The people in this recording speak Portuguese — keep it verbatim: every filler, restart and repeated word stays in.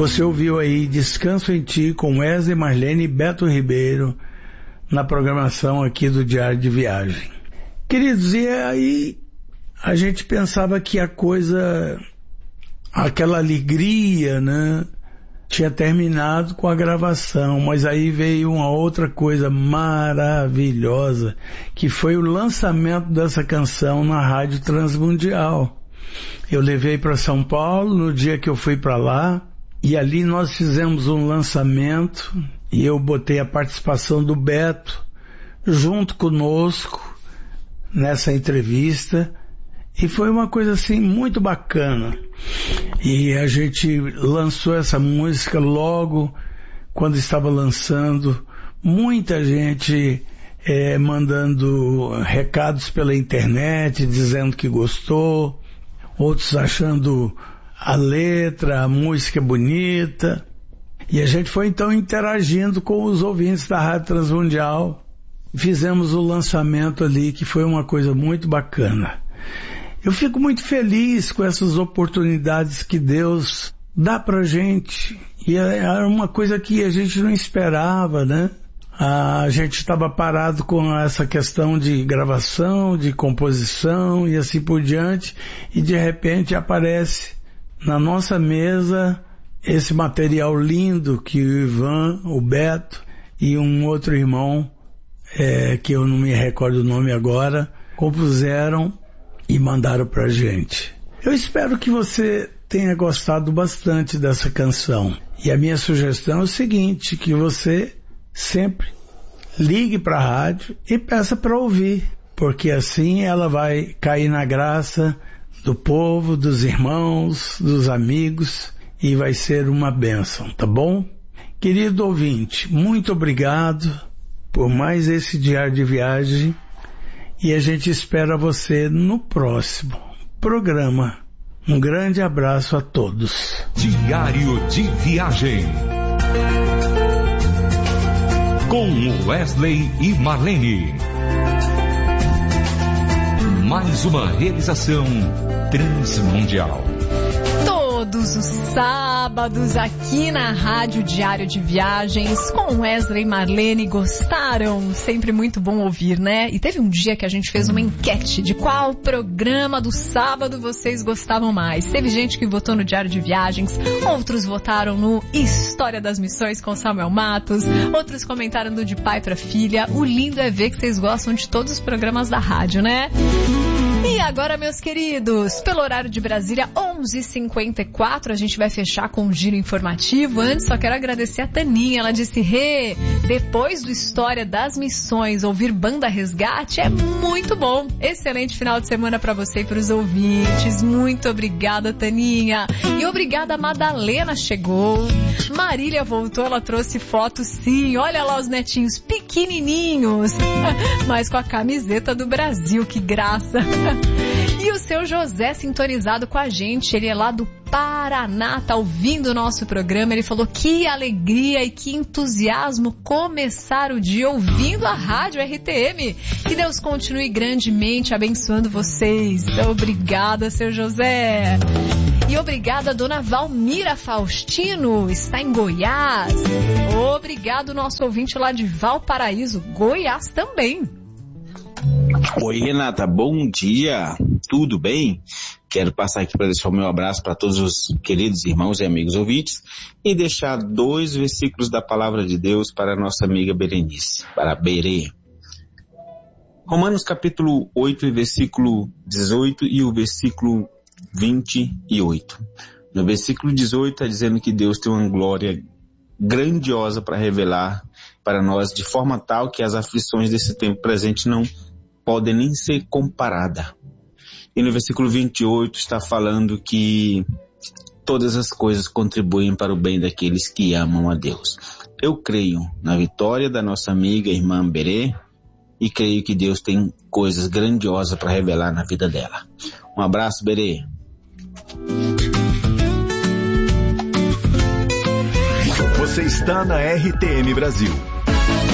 Você ouviu aí Descanso em Ti com Wesley Marlene e Beto Ribeiro na programação aqui do Diário de Viagem. Queridos, e aí a gente pensava que a coisa, aquela alegria, né, tinha terminado com a gravação, mas aí veio uma outra coisa maravilhosa, que foi o lançamento dessa canção na Rádio Transmundial. Eu levei para São Paulo no dia que eu fui para lá, e ali nós fizemos um lançamento, e eu botei a participação do Beto junto conosco nessa entrevista, e foi uma coisa assim muito bacana. E a gente lançou essa música logo quando estava lançando, muita gente é, mandando recados pela internet, dizendo que gostou, outros achando a letra, a música bonita. E a gente foi então interagindo com os ouvintes da Rádio Transmundial. Fizemos o lançamento ali, que foi uma coisa muito bacana. Eu fico muito feliz com essas oportunidades que Deus dá pra gente. E era uma coisa que a gente não esperava, né? A gente estava parado com essa questão de gravação, de composição e assim por diante. E de repente aparece na nossa mesa esse material lindo que o Ivan, o Beto e um outro irmão, é, que eu não me recordo o nome agora, compuseram e mandaram pra gente. Eu espero que você tenha gostado bastante dessa canção. E a minha sugestão é o seguinte, que você sempre ligue para a rádio e peça para ouvir, porque assim ela vai cair na graça do povo, dos irmãos, dos amigos, e vai ser uma bênção, tá bom? Querido ouvinte, muito obrigado por mais esse Diário de Viagem, e a gente espera você no próximo programa. Um grande abraço a todos. Diário de Viagem com Wesley e Marlene. Mais uma realização Transmundial. Todos os sábados aqui na Rádio Diário de Viagens com Wesley e Marlene. Gostaram? Sempre muito bom ouvir, né? E teve um dia que a gente fez uma enquete de qual programa do sábado vocês gostavam mais. Teve gente que votou no Diário de Viagens, outros votaram no História das Missões com Samuel Matos, outros comentaram do De Pai para Filha. O lindo é ver que vocês gostam de todos os programas da rádio, né? E agora, meus queridos, pelo horário de Brasília, onze e cinquenta e quatro, a gente vai fechar com um giro informativo. Antes, só quero agradecer a Taninha. Ela disse, Rê, depois do História das Missões, ouvir Banda Resgate é muito bom. Excelente final de semana para você e para os ouvintes. Muito obrigada, Taninha. E obrigada, Madalena chegou. Marília voltou, ela trouxe fotos, sim. Olha lá os netinhos pequenininhos, mas com a camiseta do Brasil, que graça. E o seu José sintonizado com a gente, ele é lá do Paraná, tá ouvindo o nosso programa. Ele falou que alegria e que entusiasmo começar o dia ouvindo a Rádio R T M. Que Deus continue grandemente abençoando vocês. Obrigada, seu José. E obrigada, dona Valmira Faustino, está em Goiás. Obrigado, nosso ouvinte lá de Valparaíso, Goiás também. Oi, Renata, bom dia, tudo bem? Quero passar aqui para deixar o meu abraço para todos os queridos irmãos e amigos ouvintes e deixar dois versículos da Palavra de Deus para a nossa amiga Berenice, para Berê. Romanos capítulo oito, versículo dezoito e o versículo vinte e oito. No versículo dezoito está dizendo que Deus tem uma glória grandiosa para revelar para nós, de forma tal que as aflições desse tempo presente não podem nem ser comparadas. E no versículo vinte e oito está falando que todas as coisas contribuem para o bem daqueles que amam a Deus. Eu creio na vitória da nossa amiga irmã Berê e creio que Deus tem coisas grandiosas para revelar na vida dela. Um abraço, Berê. Você está na R T M Brasil.